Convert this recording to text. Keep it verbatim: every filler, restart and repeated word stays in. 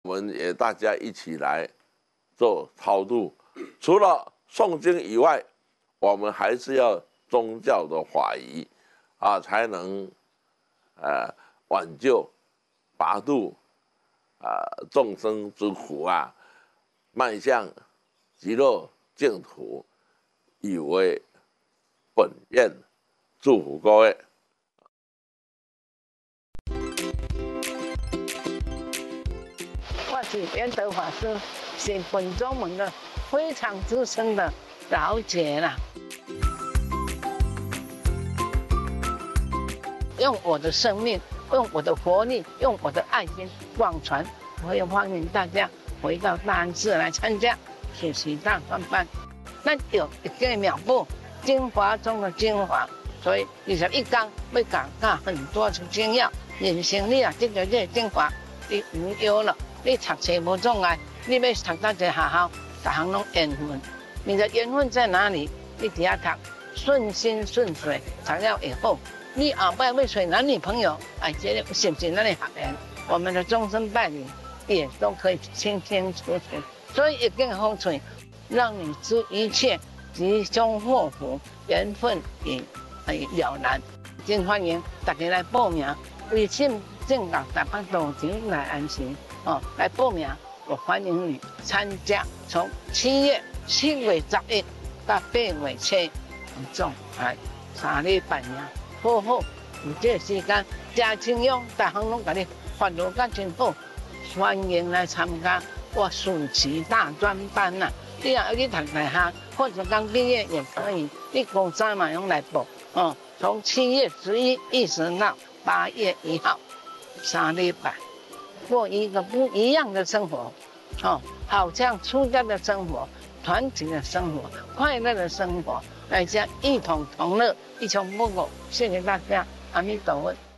我们也大家一起来做超度。除了诵经以外，我们还是要宗教的法仪啊，才能呃挽救、拔度啊众生之苦啊，迈向极乐净土，以为本愿。祝福各位。 我是圆德法师，是本宗门的非常资深的老姐啦。用我的生命，用我的活力，用我的爱心广传，我也欢迎大家回到大安寺来参加学习大专班。咱有一个妙步，精华中的精华，所以二十一天要讲教很多的精要，人生你啊，这个这个精华，你无忧了。你读册无障碍，你要读到一个学校，逐项拢缘分。你的缘分在哪里？你伫遐读，顺心顺水，读了以后，你后摆要找男女朋友，哎，这个是不是咱的学缘？我们的终身伴侣也都可以清清楚楚。所以一定好处，让你知一切吉凶祸福，缘分也会了然。真欢迎大家来报名，微信正教台北道场来安心。哦，来报名，我欢迎你参加。从七月七月十一到八月七，很重哎，三礼拜尔，好好，有这个时间，真清勇，大行拢甲你发落甲真好，欢迎来参加我暑期大专班呐、啊。你若要去读大学，或者刚毕业也可以，你高三嘛用来报。哦，从七月十一一直到八月一号，三礼拜。过一个不一样的生活，哦，好像出家的生活、团体的生活、快乐的生活，大家一同同乐，一穷不苟。谢谢大家，阿弥陀佛。